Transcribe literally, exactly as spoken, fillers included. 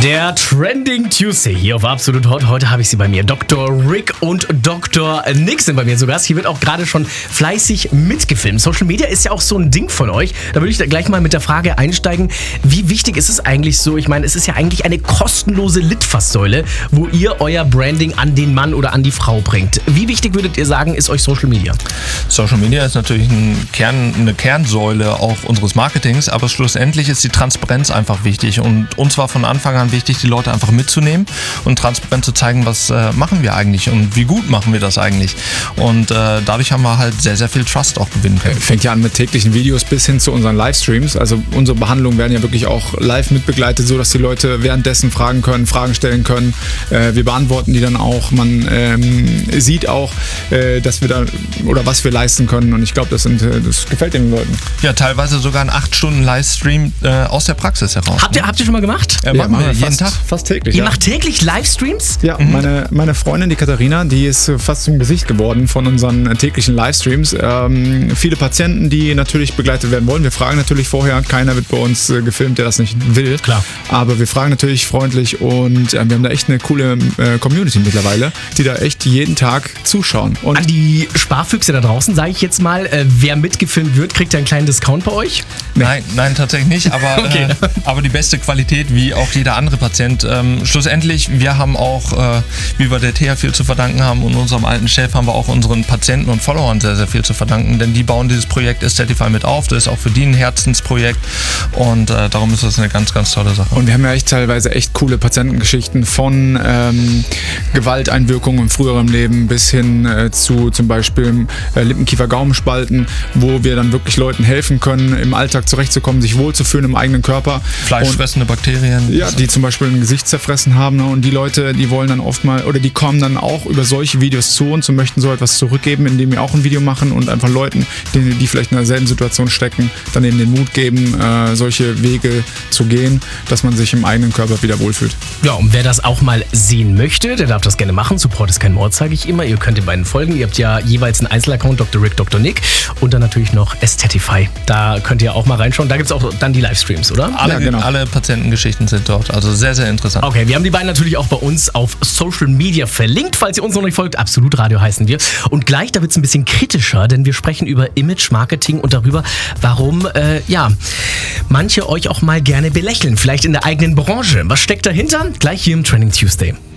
Der Trending Tuesday hier auf Absolut Hot. Heute habe ich sie bei mir. Doktor Rick und Doktor Nick sind bei mir zu Gast. Hier wird auch gerade schon fleißig mitgefilmt. Social Media ist ja auch so ein Ding von euch. Da würde ich da gleich mal mit der Frage einsteigen, wie wichtig ist es eigentlich so? Ich meine, es ist ja eigentlich eine kostenlose Litfaßsäule, wo ihr euer Branding an den Mann oder an die Frau bringt. Wie wichtig würdet ihr sagen, ist euch Social Media? Social Media ist natürlich ein Kern, eine Kernsäule auch unseres Marketings, aber schlussendlich ist die Transparenz einfach wichtig und uns war von Anfang an wichtig, die Leute einfach mitzunehmen und transparent zu zeigen, was äh, machen wir eigentlich und wie gut machen wir das eigentlich. Und äh, dadurch haben wir halt sehr, sehr viel Trust auch gewinnen können. Fängt ja an mit täglichen Videos bis hin zu unseren Livestreams. Also unsere Behandlungen werden ja wirklich auch live mitbegleitet, so dass die Leute währenddessen fragen können, Fragen stellen können. Äh, wir beantworten die dann auch. Man ähm, sieht auch, äh, dass wir da oder was wir leisten können. Und ich glaube, das, sind, äh, das gefällt den Leuten. Ja, teilweise sogar ein acht Stunden Livestream äh, aus der Praxis heraus. Habt ihr, habt ihr schon mal gemacht? Ja, machen wir jeden fast, Tag. Fast täglich. Ihr ja. macht täglich Livestreams? Ja, mhm. meine, meine Freundin, die Katharina, die ist fast zum Gesicht geworden von unseren täglichen Livestreams. Ähm, viele Patienten, die natürlich begleitet werden wollen. Wir fragen natürlich vorher, keiner wird bei uns äh, gefilmt, der das nicht will. Klar. Aber wir fragen natürlich freundlich und äh, wir haben da echt eine coole äh, Community mittlerweile, die da echt jeden Tag zuschauen. Und An die Sparfüchse da draußen, sage ich jetzt mal, äh, wer mitgefilmt wird, kriegt einen kleinen Discount bei euch? Nein, nein, tatsächlich nicht, aber, Okay. äh, aber die beste Qualität, wie auch jeder andere Patient. Ähm, schlussendlich, wir haben auch, äh, wie wir der T H viel zu verdanken haben und unserem alten Chef, haben wir auch unseren Patienten und Followern sehr, sehr viel zu verdanken, denn die bauen dieses Projekt Aesthetify mit auf. Das ist auch für die ein Herzensprojekt und äh, darum ist das eine ganz, ganz tolle Sache. Und wir haben ja echt teilweise echt coole Patientengeschichten von ähm, Gewalteinwirkungen im früheren Leben bis hin äh, zu zum Beispiel äh, Lippenkiefer-Gaumenspalten, wo wir dann wirklich Leuten helfen können, im Alltag zurechtzukommen, sich wohlzufühlen im eigenen Körper. Fleischfressende Bakterien. Ja, die zum Beispiel ein Gesicht zerfressen haben, ne? Und die Leute, die wollen dann oft mal, oder die kommen dann auch über solche Videos zu uns und möchten so etwas zurückgeben, indem wir auch ein Video machen und einfach Leuten, die, die vielleicht in derselben Situation stecken, dann eben den Mut geben, äh, solche Wege zu gehen, dass man sich im eigenen Körper wieder wohlfühlt. Ja, und wer das auch mal sehen möchte, der darf das gerne machen. Support ist kein Mord, sage ich immer. Ihr könnt den beiden folgen. Ihr habt ja jeweils einen Einzelaccount, Doktor Rick, Doktor Nick und dann natürlich noch Aesthetify. Da könnt ihr auch mal reinschauen. Da gibt es auch dann die Livestreams, oder? Alle, Ja, genau. alle Patientengeschichten sind dort, also sehr, sehr interessant. Okay, wir haben die beiden natürlich auch bei uns auf Social Media verlinkt, falls ihr uns noch nicht folgt. Absolut Radio heißen wir. Und gleich, da wird es ein bisschen kritischer, denn wir sprechen über Image, Marketing und darüber, warum, äh, ja, manche euch auch mal gerne belächeln, vielleicht in der eigenen Branche. Was steckt dahinter? Gleich hier im Trending Tuesday.